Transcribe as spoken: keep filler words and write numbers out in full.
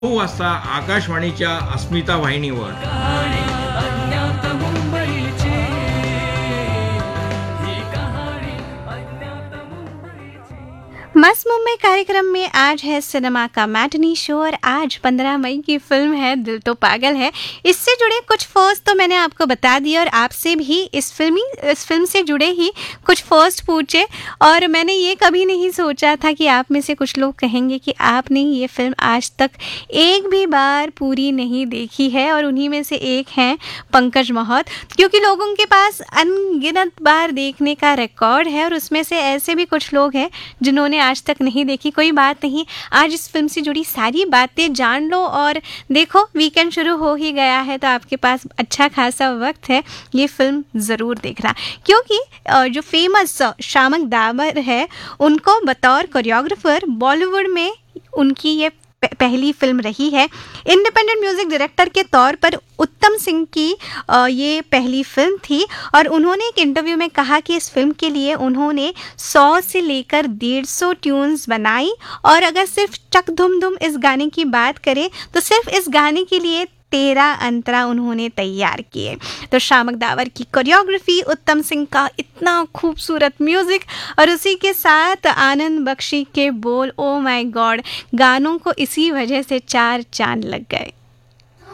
नऊ वाजता आकाशवाणीच्या अस्मिता वाहिनीवर. अज्ञात मुंबईची ही कहाणी अज्ञात मुंबईची. मस्त मुंबई कार्यक्रम में आज है सिनेमा का मैटनी शो और आज पंद्रह मई की फिल्म है दिल तो पागल है. इससे जुड़े कुछ फर्स्ट तो मैंने आपको बता दिए और आपसे भी इस फिल्मी इस फिल्म से जुड़े ही कुछ फर्स्ट पूछे. और मैंने ये कभी नहीं सोचा था कि आप में से कुछ लोग कहेंगे कि आपने ये फिल्म आज तक एक भी बार पूरी नहीं देखी है. और उन्हीं में से एक हैं पंकज महत, क्योंकि लोगों के पास अनगिनत बार देखने का रिकॉर्ड है और उसमें से ऐसे भी कुछ लोग हैं जिन्होंने आज तक नहीं देखी. कोई बात नहीं, आज इस फिल्म से जुड़ी सारी बातें जान लो. और देखो, वीकेंड शुरू हो ही गया है तो आपके पास अच्छा खासा वक्त है ये फिल्म ज़रूर देखना, क्योंकि जो फेमस शामक दावर है उनको बतौर कोरियोग्राफर बॉलीवुड में उनकी ये पहली फिल्म रही है. इंडिपेंडेंट म्यूज़िक डायरेक्टर के तौर पर उत्तम सिंह की ये पहली फिल्म थी और उन्होंने एक इंटरव्यू में कहा कि इस फिल्म के लिए उन्होंने सौ से लेकर डेढ़ सौ ट्यून्स बनाई. और अगर सिर्फ चक धुम धुम इस गाने की बात करें तो सिर्फ इस गाने के लिए तेरह अंतरा उन्होंने तैयार किए. तो शामक दावर की कोरियोग्राफी, उत्तम सिंह का इतना खूबसूरत म्यूज़िक और उसी के साथ आनंद बख्शी के बोल, ओ माय गॉड, गानों को इसी वजह से चार चांद लग गए.